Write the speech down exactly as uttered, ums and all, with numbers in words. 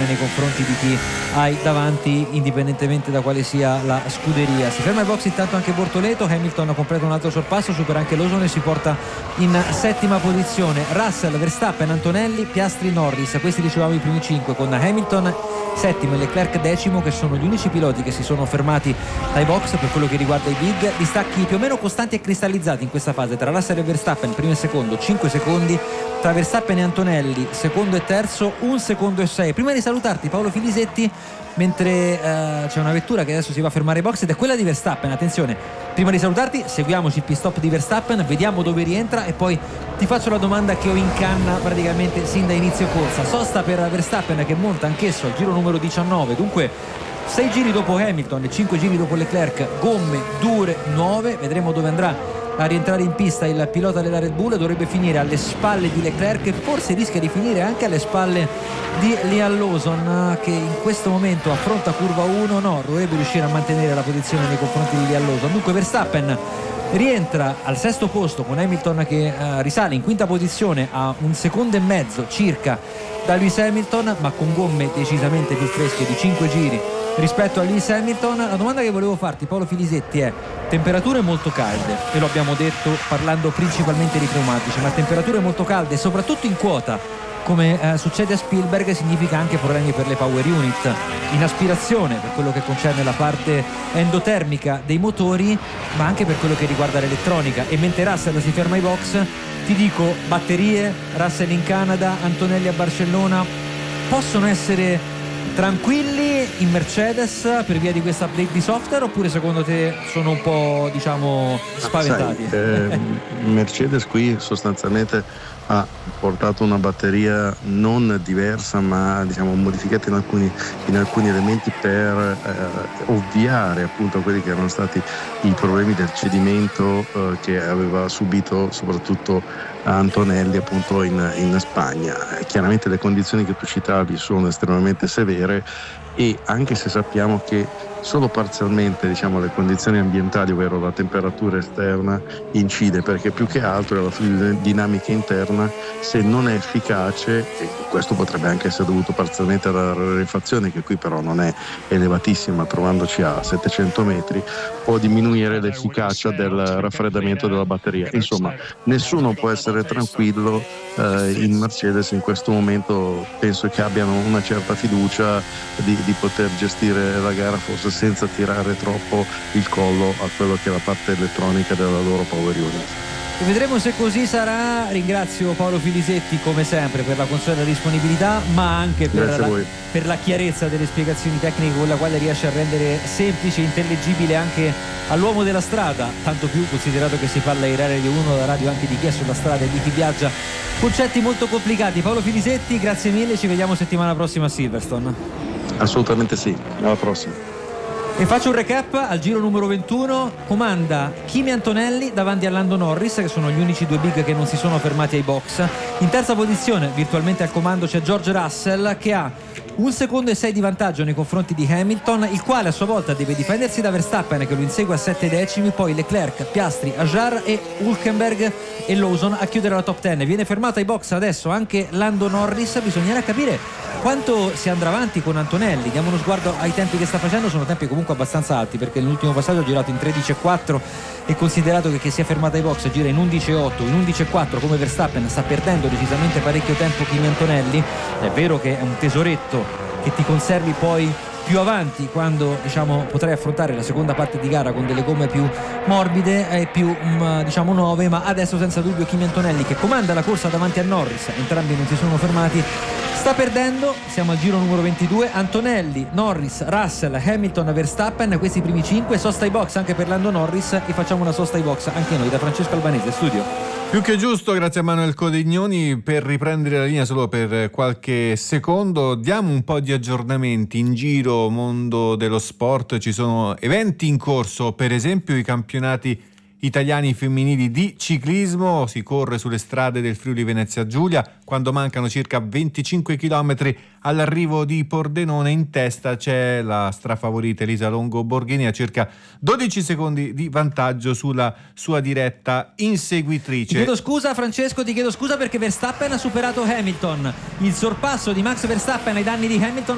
nei confronti di chi hai davanti, indipendentemente da quale sia la scuderia. Si ferma ai box intanto anche Bortoleto, Hamilton completa un altro sorpasso, supera anche Lawson e si porta in settima posizione. Russell, Verstappen, Antonelli, Piastri, Norris, questi dicevamo i primi cinque, con Hamilton settimo e Leclerc decimo, che sono gli unici piloti che si sono fermati dai box per quello che riguarda i big. Distacchi più o meno costanti e cristallizzati in questa fase tra Russell e Verstappen, primo e secondo cinque secondi, tra Verstappen e Antonelli secondo e terzo un secondo e sei. Prima di salutarti Paolo Filisetti, mentre eh, c'è una vettura che adesso si va a fermare ai box ed è quella di Verstappen, attenzione, prima di salutarti seguiamoci il pit stop di Verstappen, vediamo dove rientra e poi ti faccio la domanda che ho in canna praticamente sin da inizio corsa. Sosta per Verstappen che monta anch'esso al giro numero diciannove, dunque sei giri dopo Hamilton e cinque giri dopo Leclerc, gomme dure nuove, vedremo dove andrà a rientrare in pista il pilota della Red Bull. Dovrebbe finire alle spalle di Leclerc e forse rischia di finire anche alle spalle di Liam Lawson, che in questo momento affronta curva uno, no, dovrebbe riuscire a mantenere la posizione nei confronti di Liam Lawson. Dunque Verstappen rientra al sesto posto con Hamilton che eh, risale in quinta posizione a un secondo e mezzo circa da Lewis Hamilton, ma con gomme decisamente più fresche di cinque giri rispetto a Lewis Hamilton. La domanda che volevo farti, Paolo Filisetti, è: temperature molto calde, e lo abbiamo detto parlando principalmente di pneumatici, ma temperature molto calde soprattutto in quota, come eh, succede a Spielberg, significa anche problemi per le power unit in aspirazione per quello che concerne la parte endotermica dei motori, ma anche per quello che riguarda l'elettronica. E mentre Russell si ferma ai box, ti dico, batterie, Russell in Canada, Antonelli a Barcellona, possono essere tranquilli in Mercedes per via di questa update di software, oppure secondo te sono un po', diciamo, spaventati? Sai, eh, Mercedes qui sostanzialmente ha portato una batteria non diversa, ma diciamo modificata in alcuni, in alcuni elementi per eh, ovviare appunto a quelli che erano stati i problemi del cedimento eh, che aveva subito soprattutto Antonelli appunto in, in Spagna. Chiaramente le condizioni che tu citavi sono estremamente severe, e anche se sappiamo che solo parzialmente, diciamo, le condizioni ambientali, ovvero la temperatura esterna, incide, perché più che altro è la fluidodinamica interna, se non è efficace, e questo potrebbe anche essere dovuto parzialmente alla rarefazione, che qui però non è elevatissima, trovandoci a settecento metri, può diminuire l'efficacia del raffreddamento della batteria. Insomma, nessuno può essere tranquillo eh, in Mercedes in questo momento. Penso che abbiano una certa fiducia di, di poter gestire la gara, forse senza tirare troppo il collo a quello che è la parte elettronica della loro power unit. E vedremo se così sarà. Ringrazio Paolo Filisetti come sempre per la consueta disponibilità, ma anche per la, per la chiarezza delle spiegazioni tecniche con la quale riesce a rendere semplice e intellegibile anche all'uomo della strada, tanto più considerato che si fa l'aerare di uno da radio anche di chi è sulla strada e di chi viaggia, concetti molto complicati. Paolo Filisetti, grazie mille, ci vediamo settimana prossima a Silverstone. Assolutamente sì, alla prossima. E faccio un recap: al giro numero ventuno comanda Kimi Antonelli davanti a Lando Norris, che sono gli unici due big che non si sono fermati ai box. In terza posizione virtualmente al comando c'è George Russell, che ha un secondo e sei di vantaggio nei confronti di Hamilton, il quale a sua volta deve difendersi da Verstappen che lo insegue a sette decimi, poi Leclerc, Piastri, Hajar e Hülkenberg e Lawson a chiudere la top dieci. Viene fermato ai box adesso anche Lando Norris, bisognerà capire quanto si andrà avanti con Antonelli. Diamo uno sguardo ai tempi che sta facendo, sono tempi comunque abbastanza alti, perché nell'ultimo passaggio ha girato in tredici e quattro, e considerato che, che si è fermato ai box gira in undici e otto, in undici e quattro come Verstappen, sta perdendo decisamente parecchio tempo Kimi Antonelli. È vero che è un tesoretto che ti conservi poi più avanti, quando diciamo potrai affrontare la seconda parte di gara con delle gomme più morbide e più um, diciamo nuove, ma adesso senza dubbio Kimi Antonelli, che comanda la corsa davanti a Norris, entrambi non si sono fermati, sta perdendo. Siamo al giro numero ventidue, Antonelli, Norris, Russell, Hamilton, Verstappen, questi primi cinque. Sosta ai box anche per Lando Norris, e facciamo una sosta ai box anche noi da Francesco Albanese, studio. Più che giusto, grazie a Manuel Codignoni. Per riprendere la linea solo per qualche secondo, diamo un po' di aggiornamenti in giro mondo dello sport. Ci sono eventi in corso, per esempio i campionati italiani femminili di ciclismo. Si corre sulle strade del Friuli Venezia Giulia quando mancano circa venticinque chilometri all'arrivo di Pordenone. In testa c'è la strafavorita Elisa Longo Borghini a circa dodici secondi di vantaggio sulla sua diretta inseguitrice. Ti chiedo scusa Francesco, ti chiedo scusa perché Verstappen ha superato Hamilton. Il sorpasso di Max Verstappen ai danni di Hamilton